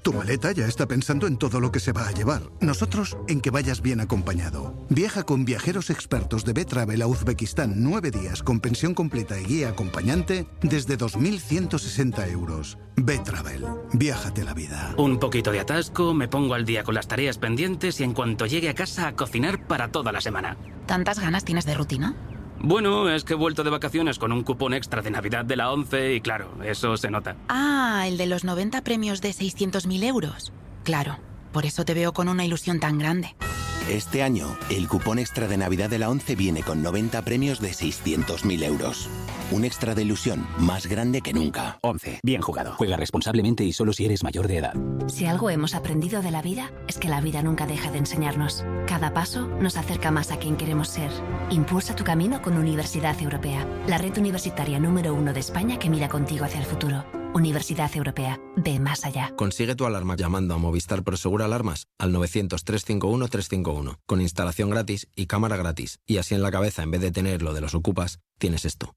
Tu maleta ya está pensando en todo lo que se va a llevar. Nosotros en que vayas bien acompañado. Viaja con viajeros expertos de B-Travel a Uzbekistán 9 días con pensión completa y guía acompañante desde 2.160 euros. B-Travel. Viájate la vida. Un poquito de atasco, me pongo al día con las tareas pendientes y en cuanto llegue a casa a cocinar para toda la semana. ¿Tantas ganas tienes de rutina? Bueno, es que he vuelto de vacaciones con un cupón extra de Navidad de la 11 y claro, eso se nota. Ah, el de los 90 premios de 600.000 euros. Claro, por eso te veo con una ilusión tan grande. Este año, el cupón extra de Navidad de la 11 viene con 90 premios de 600.000 euros. Un extra de ilusión más grande que nunca. 11. Bien jugado. Juega responsablemente y solo si eres mayor de edad. Si algo hemos aprendido de la vida, es que la vida nunca deja de enseñarnos. Cada paso nos acerca más a quien queremos ser. Impulsa tu camino con Universidad Europea, la red universitaria número 1 de España que mira contigo hacia el futuro. Universidad Europea. Ve más allá. Consigue tu alarma llamando a Movistar Prosegur Alarmas al 900-351-351, con instalación gratis y cámara gratis. Y así en la cabeza, en vez de tener lo de los ocupas, tienes esto.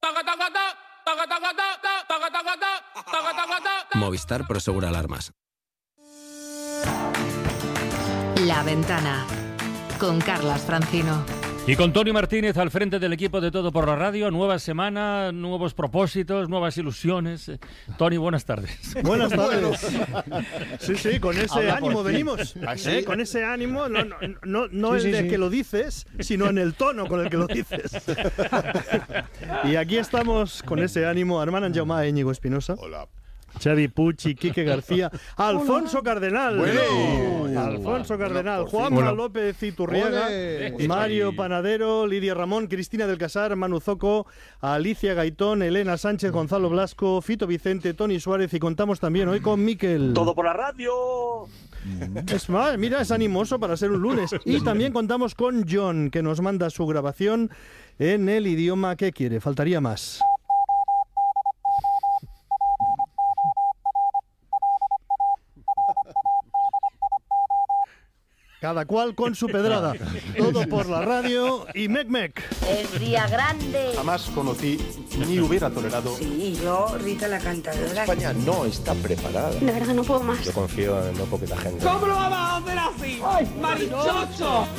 Movistar Prosegur Alarmas. La Ventana, con Carlas Francino. Y con Tony Martínez al frente del equipo de Todo por la Radio, nueva semana, nuevos propósitos, nuevas ilusiones. Tony, buenas tardes. Buenas tardes. Sí, con ese Habla ánimo por ti. venimos. ¿Sí? Con ese ánimo, no Sí, el de sí. que lo dices, sino en el tono con el que lo dices. Y aquí estamos con ese ánimo, Armand Anjaumá, Íñigo Espinosa. Hola. Xavi Puig, Quique García, Alfonso Cardenal. Bueno. Alfonso Cardenal, Hola. Juanma Hola. López Iturriaga, Ole. Mario Panadero, Lidia Ramón, Cristina del Casar, Manu Zoco, Alicia Gaitón, Elena Sánchez, Gonzalo Blasco, Fito Vicente, Tony Suárez y contamos también hoy con Miquel. Todo por la radio. Es más, mira, es animoso para ser un lunes. Y también contamos con John, que nos manda su grabación en el idioma que quiere. Faltaría más. Cada cual con su pedrada. Todo por la radio y Mec. Es día grande. Jamás conocí ni hubiera tolerado. Sí, yo, Rita la cantadora. España no está preparada. De verdad no puedo más. Yo confío en no poquita gente. ¿Cómo lo vamos a hacer así? ¡Marichocho!